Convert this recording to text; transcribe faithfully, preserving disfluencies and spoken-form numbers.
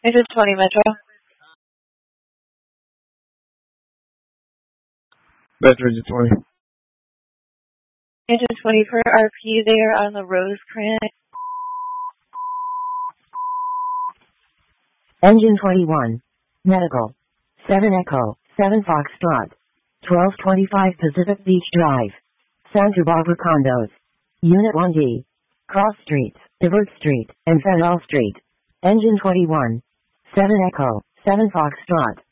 Engine twenty Metro. Metro Engine twenty. Engine twenty for R P there on the Rosecrans. Engine twenty-one. Medical. seven Echo, seven Foxtrot. twelve twenty-five Pacific Beach Drive. Santa Barbara Condos. Unit one D. Cross Street, Divert Street, and Federal Street. Engine twenty-one. seven Echo, seven Foxtrot.